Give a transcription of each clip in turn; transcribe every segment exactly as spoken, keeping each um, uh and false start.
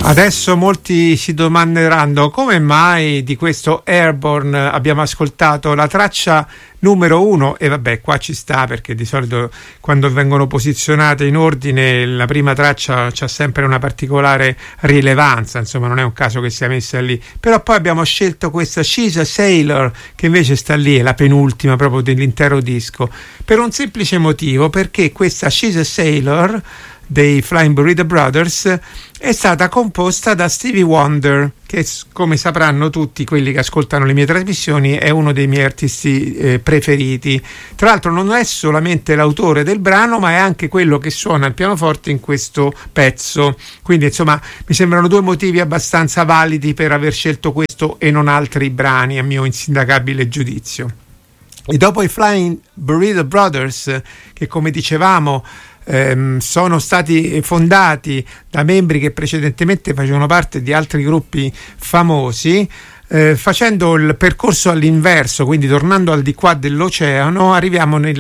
Adesso molti si domanderanno come mai di questo Airborne abbiamo ascoltato la traccia numero uno, e vabbè, qua ci sta, perché di solito quando vengono posizionate in ordine la prima traccia c'ha sempre una particolare rilevanza, insomma non è un caso che sia messa lì, però poi abbiamo scelto questa She's a Sailor, che invece sta lì, è la penultima proprio dell'intero disco, per un semplice motivo, perché questa She's a Sailor dei Flying Burrito Brothers è stata composta da Stevie Wonder, che come sapranno tutti quelli che ascoltano le mie trasmissioni è uno dei miei artisti eh, preferiti. Tra l'altro non è solamente l'autore del brano, ma è anche quello che suona il pianoforte in questo pezzo, quindi insomma mi sembrano due motivi abbastanza validi per aver scelto questo e non altri brani, a mio insindacabile giudizio. E dopo i Flying Burrito Brothers, che come dicevamo Ehm, sono stati fondati da membri che precedentemente facevano parte di altri gruppi famosi, eh, facendo il percorso all'inverso, quindi tornando al di qua dell'oceano, arriviamo nel,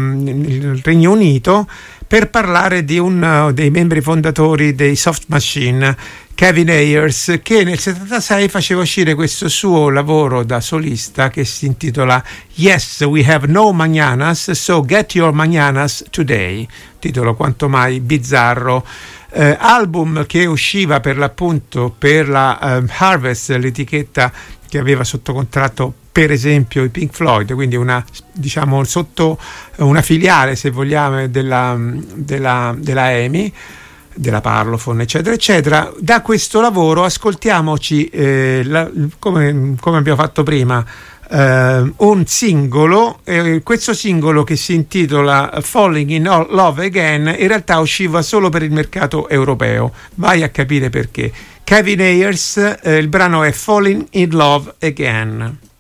nel Regno Unito per parlare di uno dei membri fondatori dei Soft Machine, Kevin Ayers, che nel settantasei faceva uscire questo suo lavoro da solista che si intitola Yes, We Have No Mañanas, So Get Your Mañanas Today, titolo quanto mai bizzarro. Eh, album che usciva per l'appunto per la eh, Harvest, l'etichetta che aveva sotto contratto per esempio i Pink Floyd, quindi una, diciamo, sotto una filiale, se vogliamo, della, della, della E M I, della Parlophone, eccetera eccetera. Da questo lavoro ascoltiamoci eh, la, come, come abbiamo fatto prima eh, un singolo, eh, questo singolo che si intitola Falling in Love Again in realtà usciva solo per il mercato europeo, vai a capire perché. Kevin Ayers, eh, il brano è Falling in Love Again.